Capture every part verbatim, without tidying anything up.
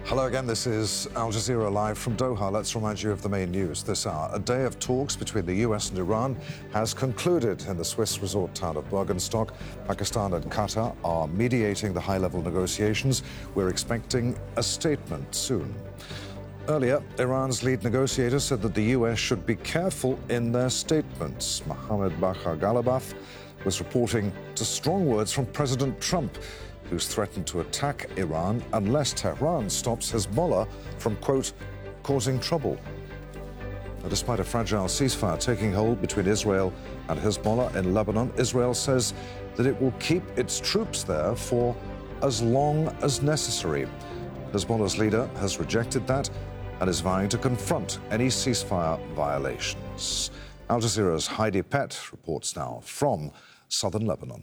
Hello again, this is Al Jazeera live from Doha. Let's remind you of the main news this hour. A day of talks between the U S and Iran has concluded in the Swiss resort town of Bürgenstock. Pakistan and Qatar are mediating the high-level negotiations. We're expecting a statement soon. Earlier, Iran's lead negotiator said that the U S should be careful in their statements. Mohammed Bagher Ghalibaf was reporting to strong words from President Trump, who's threatened to attack Iran unless Tehran stops Hezbollah from, quote, causing trouble. Now, despite a fragile ceasefire taking hold between Israel and Hezbollah in Lebanon, Israel says that it will keep its troops there for as long as necessary. Hezbollah's leader has rejected that and is vowing to confront any ceasefire violations. Al Jazeera's Heidi Pett reports now from southern Lebanon.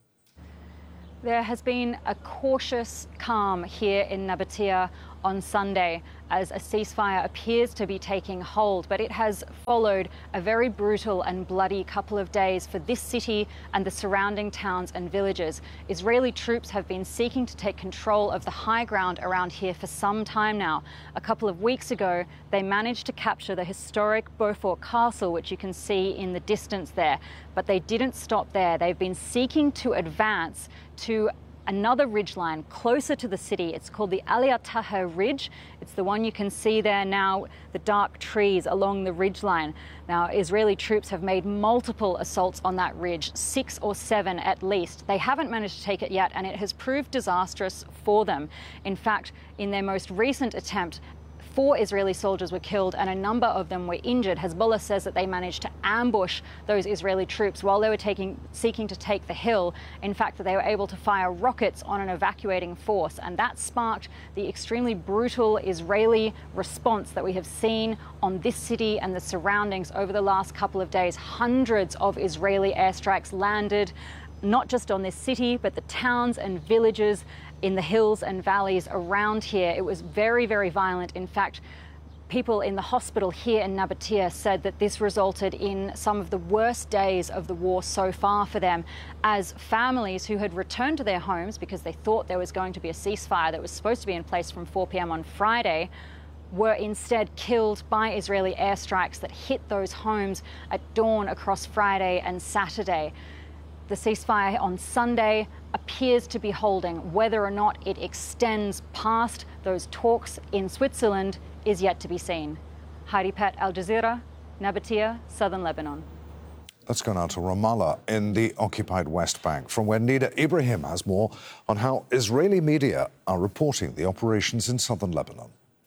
There has been a cautious calm here in Nabatea on Sunday as a ceasefire appears to be taking hold, but it has followed a very brutal and bloody couple of days for this city and the surrounding towns and villages. Israeli troops have been seeking to take control of the high ground around here for some time now. A couple of weeks ago, they managed to capture the historic Beaufort Castle, which you can see in the distance there, but they didn't stop there. They've been seeking to advance to another ridgeline closer to the city. It's called the Aliyah Taher Ridge. It's the one you can see there now, the dark trees along the ridgeline. Now, Israeli troops have made multiple assaults on that ridge, six or seven at least. They haven't managed to take it yet, and it has proved disastrous for them. In fact, in their most recent attempt, Four Israeli soldiers were killed and a number of them were injured. Hezbollah says that they managed to ambush those Israeli troops while they were taking, seeking to take the hill. In fact, that they were able to fire rockets on an evacuating force, and that sparked the extremely brutal Israeli response that we have seen on this city and the surroundings over the last couple of days. Hundreds of Israeli airstrikes landed, not just on this city, but the towns and villages in the hills and valleys around here. It was very, very violent. In fact, people in the hospital here in Nabatea said that this resulted in some of the worst days of the war so far for them, as families who had returned to their homes because they thought there was going to be a ceasefire that was supposed to be in place from four p m on Friday were instead killed by Israeli airstrikes that hit those homes at dawn across Friday and Saturday. The ceasefire on Sunday appears to be holding. Whether or not it extends past those talks in Switzerland is yet to be seen. Heidi Pett, Al Jazeera, Nabatea, southern Lebanon. Let's go now to Ramallah in the occupied West Bank, from where Nida Ibrahim has more on how Israeli media are reporting the operations in southern Lebanon.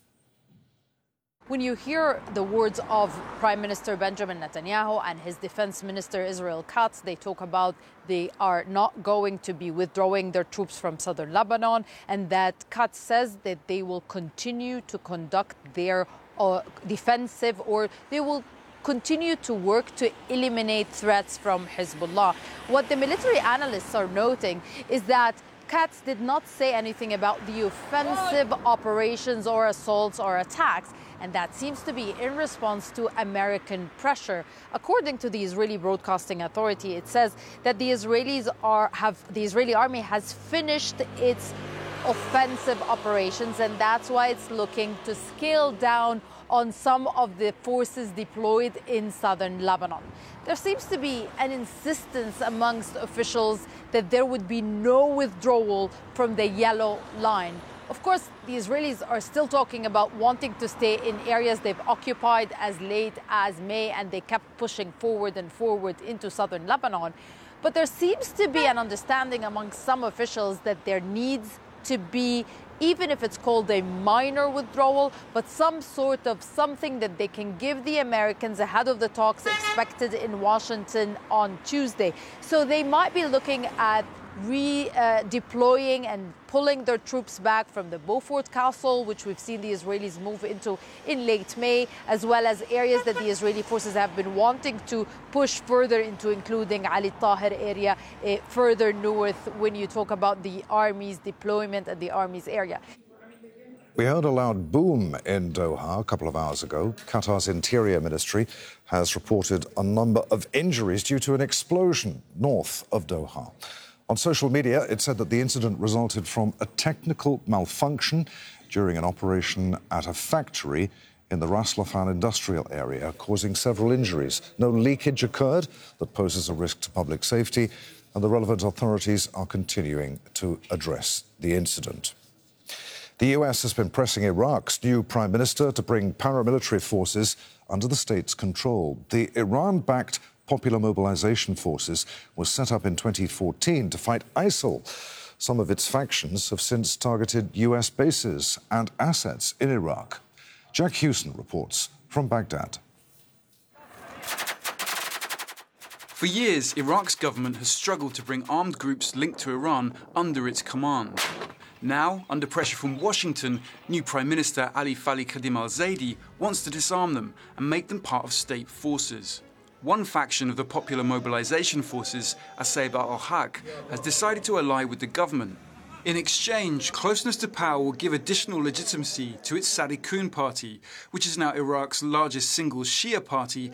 When you hear the words of Prime Minister Benjamin Netanyahu and his Defense Minister Israel Katz, they talk about they are not going to be withdrawing their troops from southern Lebanon, and that Katz says that they will continue to conduct their uh, defensive, or they will continue to work to eliminate threats from Hezbollah. What the military analysts are noting is that Katz did not say anything about the offensive operations or assaults or attacks, and that seems to be in response to American pressure. According to the Israeli Broadcasting Authority, it says that the Israelis are have the Israeli army has finished its offensive operations, and that's why it's looking to scale down on some of the forces deployed in southern Lebanon. There seems to be an insistence amongst officials that there would be no withdrawal from the yellow line. Of course, the Israelis are still talking about wanting to stay in areas they've occupied as late as May, and they kept pushing forward and forward into southern Lebanon. But there seems to be an understanding among some officials that there needs to be, even if it's called a minor withdrawal, but some sort of something that they can give the Americans ahead of the talks expected in Washington on Tuesday. So they might be looking at redeploying uh, and pulling their troops back from the Beaufort Castle, which we've seen the Israelis move into in late May, as well as areas that the Israeli forces have been wanting to push further into, including Ali Tahir area uh, further north when you talk about the army's deployment and the army's area. We heard a loud boom in Doha a couple of hours ago. Qatar's Interior Ministry has reported a number of injuries due to an explosion north of Doha. On social media, it said that the incident resulted from a technical malfunction during an operation at a factory in the Ras Laffan industrial area, causing several injuries. No leakage occurred that poses a risk to public safety, and the relevant authorities are continuing to address the incident. The U S has been pressing Iraq's new prime minister to bring paramilitary forces under the state's control. The Iran-backed Popular Mobilization Forces was set up in twenty fourteen to fight ISIL. Some of its factions have since targeted U S bases and assets in Iraq. Jack Hewson reports from Baghdad. For years, Iraq's government has struggled to bring armed groups linked to Iran under its command. Now, under pressure from Washington, new Prime Minister Ali Fali Khadim al-Zaidi wants to disarm them and make them part of state forces. One faction of the Popular Mobilization Forces, Asayba al-Haq, has decided to ally with the government. In exchange, closeness to power will give additional legitimacy to its Sadiqun party, which is now Iraq's largest single Shia party